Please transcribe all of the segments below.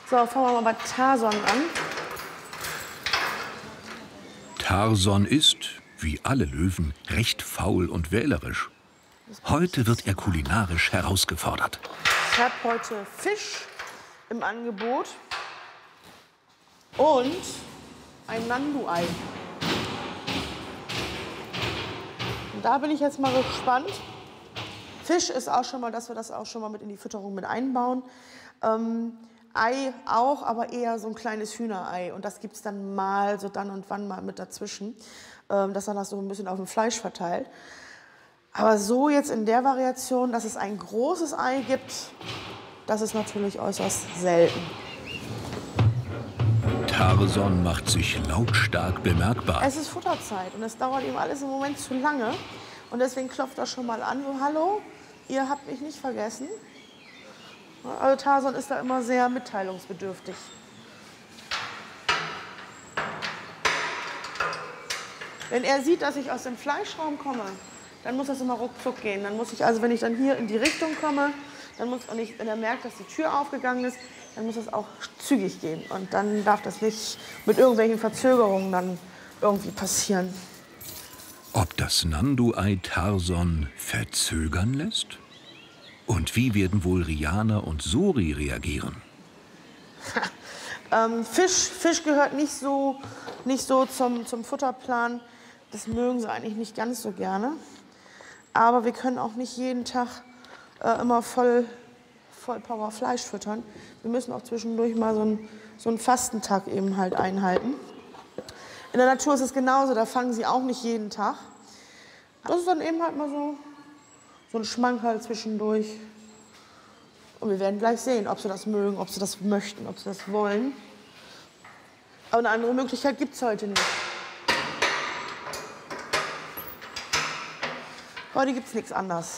So, fangen wir mal bei Tarzan an. Tarzan ist, wie alle Löwen, recht faul und wählerisch. Heute wird er kulinarisch herausgefordert. Ich habe heute Fisch im Angebot und ein Nandu-Ei. Und da bin ich jetzt mal gespannt. Fisch ist auch schon mal, dass wir das auch schon mal mit in die Fütterung mit einbauen. Ei auch, aber eher so ein kleines Hühnerei. Und das gibt es dann mal so dann und wann mal mit dazwischen, dass man das so ein bisschen auf dem Fleisch verteilt. Aber so jetzt in der Variation, dass es ein großes Ei gibt, das ist natürlich äußerst selten. Tarzan macht sich lautstark bemerkbar. Es ist Futterzeit und es dauert ihm alles im Moment zu lange. Und deswegen klopft er schon mal an, so hallo, ihr habt mich nicht vergessen. Also Tarzan ist da immer sehr mitteilungsbedürftig. Wenn er sieht, dass ich aus dem Fleischraum komme, dann muss das immer ruckzuck gehen. Dann muss ich, also wenn ich dann hier in die Richtung komme, dann muss, und wenn er merkt, dass die Tür aufgegangen ist, dann muss das auch zügig gehen. Und dann darf das nicht mit irgendwelchen Verzögerungen dann irgendwie passieren. Ob das Nandu-Ei Tarzan verzögern lässt? Und wie werden wohl Riana und Suri reagieren? Fisch gehört nicht so zum Futterplan. Das mögen sie eigentlich nicht ganz so gerne. Aber wir können auch nicht jeden Tag immer voll Power Fleisch füttern. Wir müssen auch zwischendurch mal so einen Fastentag eben halt einhalten. In der Natur ist es genauso, da fangen sie auch nicht jeden Tag. Das ist dann eben halt mal so ein Schmankerl zwischendurch. Und wir werden gleich sehen, ob sie das mögen, ob sie das möchten, ob sie das wollen. Aber eine andere Möglichkeit gibt es heute nicht. Heute gibt es nichts anderes.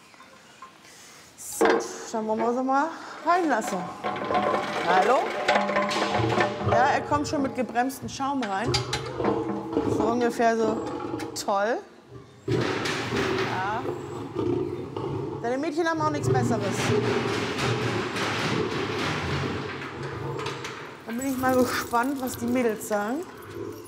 So, dann wollen wir sie mal reinlassen. Hallo? Ja, er kommt schon mit gebremstem Schaum rein. So ungefähr so toll. Ja. Deine Mädchen haben auch nichts Besseres. Dann bin ich mal gespannt, was die Mädels sagen.